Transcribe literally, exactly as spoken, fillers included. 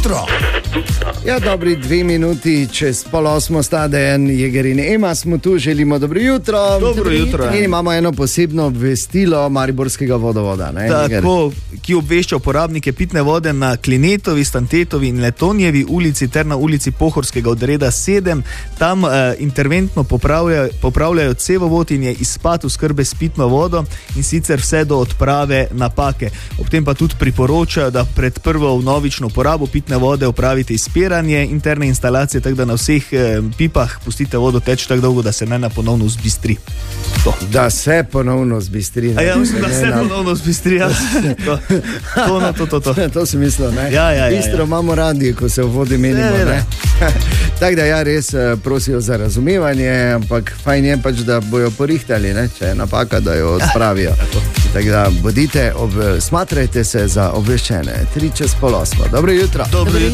jutro. Ja, dobri dve minuti, čez pol osmo sta Dejan, Jeger in Ema smo tu, želimo dobro jutro. Dobro jutro. In imamo eno posebno obvestilo Mariborskega vodovoda. Ne, Tako, ki obvešča uporabnike pitne vode na Klinetovi, Stantetovi in Letonjevi ulici ter na ulici Pohorskega odreda sedem. Tam uh, interventno popravljajo, popravljajo cevovod in je izpad oskrbe s pitno vodo, in sicer vse do odprave napake. Ob tem pa tudi priporočajo, da pred prvo vnovično uporabo pitne vode opravite izpiranje interne instalacije, tako da na vseh eh, pipah pustite vodo teči tako dolgo, da se ne na ponovno zbistri. To. Da se ponovno zbistri. A ja, mislim, da se na... ponovno zbistri. Ja. To, to, no, to, to, to. to si mislil, ne? Ja, ja, ja, Istro ja. imamo radi, ko se v vodi menimo, ne? ne? Tako da ja, res prosijo za razumevanje, ampak fajn je pač, da bojo porihtali, ne? Če je napaka, da jo odpravijo. Tako da bodite, ob... smatrajte se za obveščene. Tri čez pol osmo. Dobro jutro. Dobro jutro.